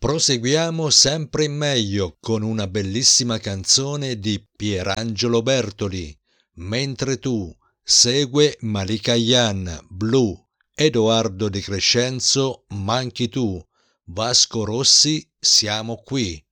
Proseguiamo sempre in meglio con una bellissima canzone di Pierangelo Bertoli. Mentre tu, segue Malika Yan, Blu, Edoardo De Crescenzo, Manchi tu, Vasco Rossi, Siamo qui.